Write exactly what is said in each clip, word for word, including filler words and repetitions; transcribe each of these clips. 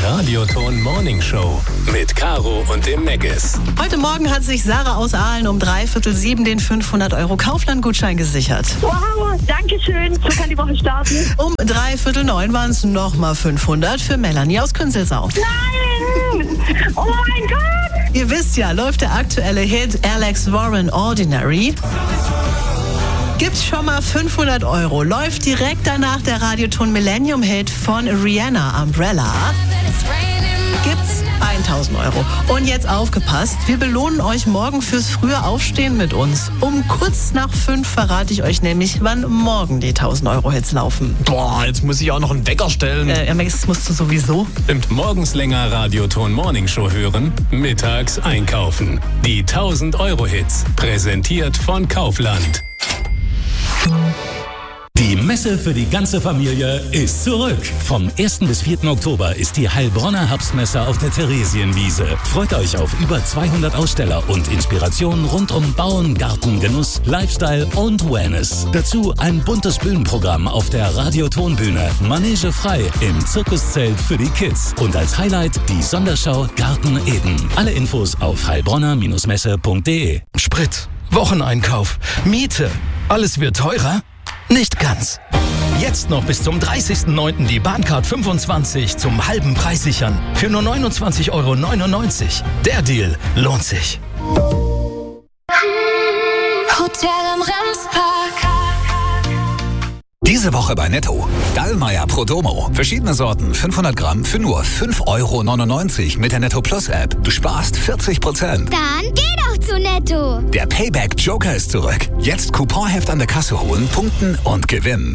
Radioton Morning Show mit Caro und dem Meggis. Heute Morgen hat sich Sarah aus Aalen um dreiviertel sieben den fünfhundert Euro Kaufland-Gutschein gesichert. Wow, danke schön. So kann die Woche starten. Um dreiviertel neun waren es nochmal fünfhundert für Melanie aus Künzelsau. Nein! Oh mein Gott! Ihr wisst ja, läuft der aktuelle Hit Alex Warren Ordinary. Gibt's schon mal fünfhundert Euro. Läuft direkt danach der Radioton Millennium Hit von Rihanna, Umbrella. Gibt's tausend Euro. Und jetzt aufgepasst, wir belohnen euch morgen fürs frühe Aufstehen mit uns. Um kurz nach fünf verrate ich euch nämlich, wann morgen die tausend Euro Hits laufen. Boah, jetzt muss ich auch noch einen Wecker stellen. Äh, das musst du sowieso. Und morgens länger Radioton Morning Show hören, mittags einkaufen. Die tausend Euro Hits, präsentiert von Kaufland. Die Messe für die ganze Familie ist zurück. Vom ersten bis vierten Oktober ist die Heilbronner Herbstmesse auf der Theresienwiese. Freut euch auf über zweihundert Aussteller und Inspirationen rund um Bauen, Garten, Genuss, Lifestyle und Wellness. Dazu ein buntes Bühnenprogramm auf der Radiotonbühne. Manege frei im Zirkuszelt für die Kids. Und als Highlight die Sonderschau Garten Eden. Alle Infos auf heilbronner Messe punkt de. Sprit, Wocheneinkauf, Miete. Alles wird teurer? Nicht ganz. Jetzt noch bis zum dreißigsten neunten die Bahncard fünfundzwanzig zum halben Preis sichern. Für nur neunundzwanzig Euro neunundneunzig. Der Deal lohnt sich. Hotel am Remspark. Diese Woche bei Netto. Dallmayr Prodomo. Verschiedene Sorten, fünfhundert Gramm für nur fünf Euro neunundneunzig mit der Netto Plus App. Du sparst vierzig Prozent. Dann geh doch zu Netto. Der Payback Joker ist zurück. Jetzt Couponheft an der Kasse holen, punkten und gewinnen.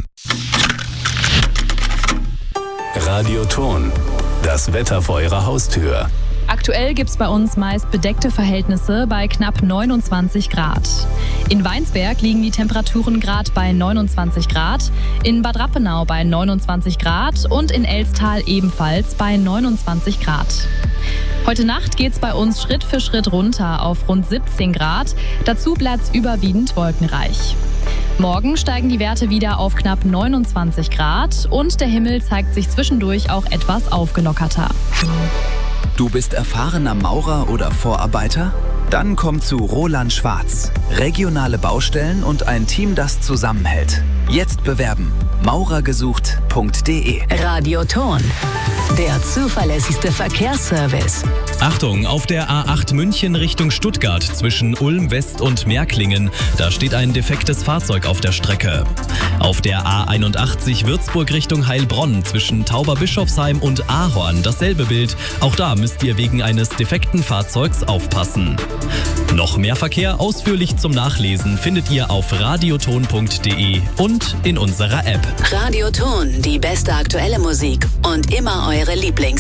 Radioton, das Wetter vor eurer Haustür. Aktuell gibt es bei uns meist bedeckte Verhältnisse bei knapp neunundzwanzig Grad. In Weinsberg liegen die Temperaturen gerade bei neunundzwanzig Grad, in Bad Rappenau bei neunundzwanzig Grad und in Elstal ebenfalls bei neunundzwanzig Grad. Heute Nacht geht es bei uns Schritt für Schritt runter auf rund siebzehn Grad. Dazu bleibt es überwiegend wolkenreich. Morgen steigen die Werte wieder auf knapp neunundzwanzig Grad und der Himmel zeigt sich zwischendurch auch etwas aufgelockerter. Du bist erfahrener Maurer oder Vorarbeiter? Dann komm zu Roland Schwarz. Regionale Baustellen und ein Team, das zusammenhält. Jetzt bewerben. maurergesucht punkt de. Radioton, der zuverlässigste Verkehrsservice. Achtung, auf der A acht München Richtung Stuttgart zwischen Ulm West und Märklingen. Da steht ein defektes Fahrzeug auf der Strecke. Auf der A einundachtzig Würzburg Richtung Heilbronn zwischen Tauberbischofsheim und Ahorn dasselbe Bild. Auch da müsst ihr wegen eines defekten Fahrzeugs aufpassen. Noch mehr Verkehr ausführlich zum Nachlesen findet ihr auf radioton punkt de und in unserer App. Radioton, die beste aktuelle Musik und immer eure Lieblings